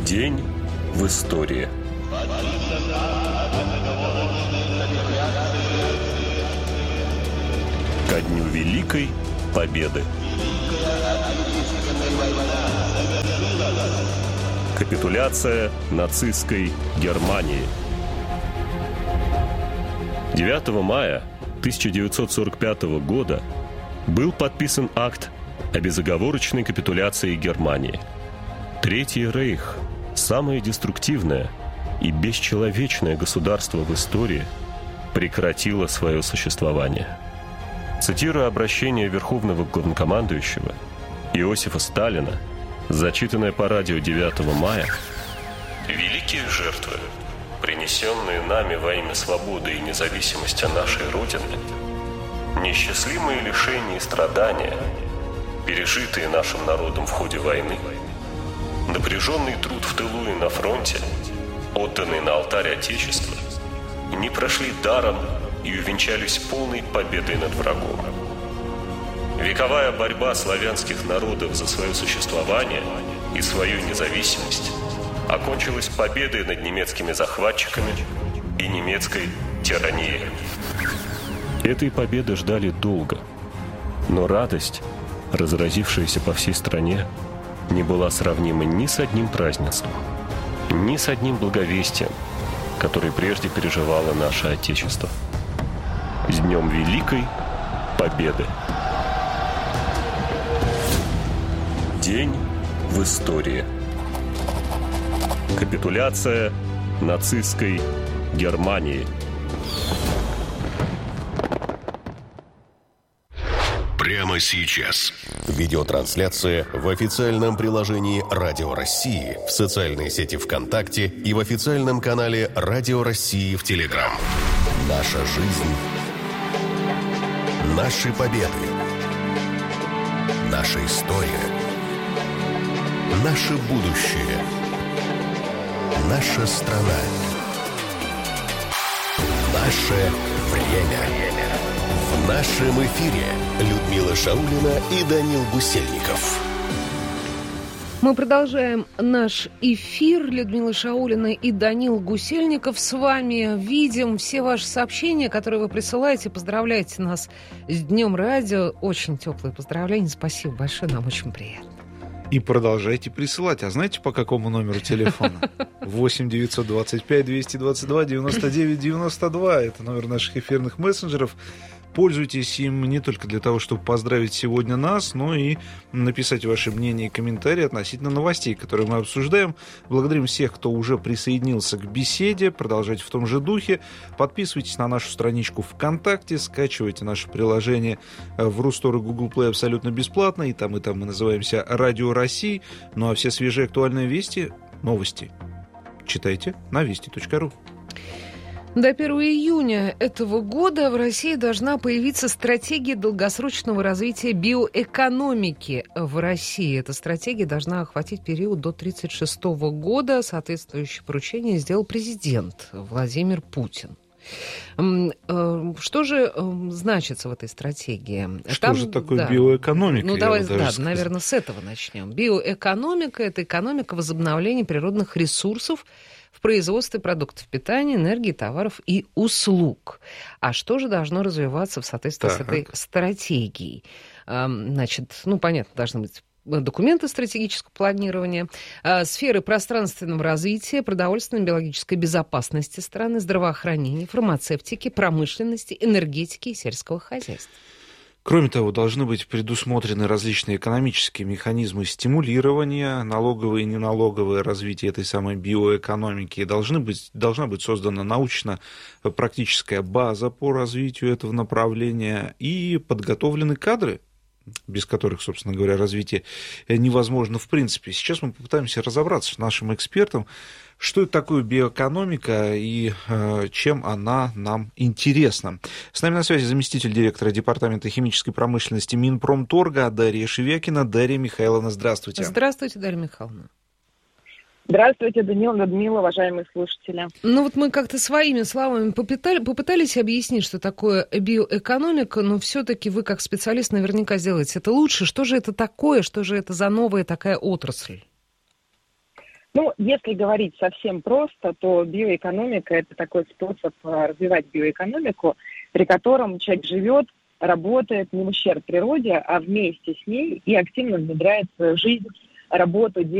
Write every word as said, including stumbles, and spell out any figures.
День в истории. Ко дню Великой Победы. Капитуляция нацистской Германии. девятого мая тысяча девятьсот сорок пятого года был подписан акт о безоговорочной капитуляции Германии. Третий рейх, самое деструктивное и бесчеловечное государство в истории, прекратило свое существование. Цитируя обращение Верховного Главнокомандующего Иосифа Сталина, зачитанное по радио девятого мая, «Великие жертвы, принесенные нами во имя свободы и независимости нашей Родины, неисчислимые лишения и страдания, пережитые нашим народом в ходе войны, напряженный труд в тылу и на фронте, отданный на алтарь Отечества, не прошли даром и увенчались полной победой над врагом. Вековая борьба славянских народов за свое существование и свою независимость окончилась победой над немецкими захватчиками и немецкой тиранией». Этой победы ждали долго, но радость, разразившаяся по всей стране, не была сравнима ни с одним празднеством, ни с одним благовестием, которое прежде переживало наше Отечество. С Днем Великой Победы! День в истории. Капитуляция нацистской Германии. Прямо сейчас. Видеотрансляция в официальном приложении Радио России, в социальной сети ВКонтакте и в официальном канале Радио России в Телеграм. Наша жизнь. Наши победы. Наша история. Наше будущее. Наша страна. Наше время. В нашем эфире Людмила Шаулина и Данил Гусельников. Мы продолжаем наш эфир. Людмила Шаулина и Данил Гусельников с вами. Видим все ваши сообщения, которые вы присылаете. Поздравляйте нас с Днем радио. Очень теплые поздравления. Спасибо большое, нам очень приятно. И продолжайте присылать. А знаете, по какому номеру телефона? восемь девятьсот двадцать пять двести двадцать два девяносто девять девяносто два. Это номер наших эфирных мессенджеров. Пользуйтесь им не только для того, чтобы поздравить сегодня нас, но и написать ваше мнение и комментарии относительно новостей, которые мы обсуждаем. Благодарим всех, кто уже присоединился к беседе. Продолжайте в том же духе. Подписывайтесь на нашу страничку ВКонтакте, скачивайте наше приложение в Рустор и Google Play абсолютно бесплатно. И там, и там мы называемся Радио России. Ну а все свежие актуальные вести, новости читайте на вести точка ру. До первого июня этого года в России должна появиться стратегия долгосрочного развития биоэкономики в России. Эта стратегия должна охватить период до тридцать шестого года. Соответствующее поручение сделал президент Владимир Путин. Что же значится в этой стратегии? Что Там, же такое да, биоэкономика? Ну, давай, да, наверное, с этого начнем. Биоэкономика – это экономика возобновления природных ресурсов в производстве продуктов питания, энергии, товаров и услуг. А что же должно развиваться в соответствии так. с этой стратегией? Значит, ну, понятно, должны быть документы стратегического планирования, сферы пространственного развития, продовольственной и биологической безопасности страны, здравоохранения, фармацевтики, промышленности, энергетики и сельского хозяйства. Кроме того, должны быть предусмотрены различные экономические механизмы стимулирования, налоговое и неналоговое развитие этой самой биоэкономики. Должны быть, должна быть создана научно-практическая база по развитию этого направления и подготовлены кадры, без которых, собственно говоря, развитие невозможно в принципе. Сейчас мы попытаемся разобраться с нашим экспертом, что это такое биоэкономика и э, чем она нам интересна. С нами на связи заместитель директора Департамента химической промышленности Минпромторга Дарья Шевякина. Дарья Михайловна, здравствуйте. Здравствуйте, Дарья Михайловна. Здравствуйте, Данил, Людмила, уважаемые слушатели. Ну вот мы как-то своими словами попытали, попытались объяснить, что такое биоэкономика, но все-таки вы как специалист наверняка сделаете это лучше. Что же это такое, что же это за новая такая отрасль? Ну, если говорить совсем просто, то биоэкономика – это такой способ развивать биоэкономику, при котором человек живет, работает не в ущерб природе, а вместе с ней и активно внедряет в свою жизнь, работу,